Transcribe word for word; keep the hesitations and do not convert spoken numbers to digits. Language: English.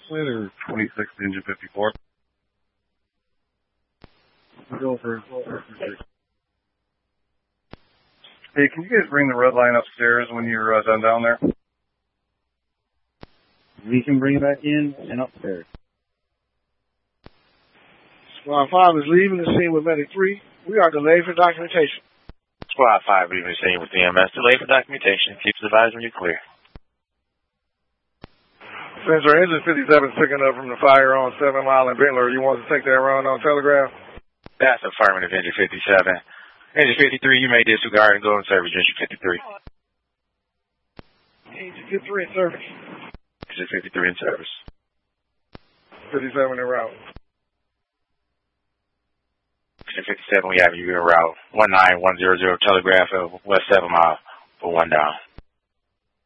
Slater twenty-six, engine fifty-four. Go for, go for Hey, can you guys bring the red line upstairs when you're uh, done down there? We can bring it back in and upstairs. Squad five is leaving the scene with Medic three. We are delayed for documentation. Squad five leaving the scene with E M S. Delayed for documentation. Keep advised when you're clear. Sensor engine fifty-seven picking up from the fire on seven Mile and Bentler. You want to take that run on Telegraph? That's affirmative, engine fifty-seven. Engine fifty-three, you may disregard and go in service, engine fifty-three. Engine fifty-three in service. Engine fifty-three in service. fifty-seven en route. Engine fifty-seven, we have you en route. one nine one zero zero Telegraph, uh, west seven Mile for one down.